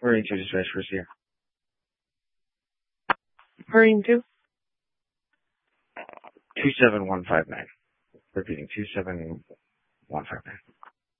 Marine 2 dispatch first here. Marine 2. 27159. Repeating, 27159.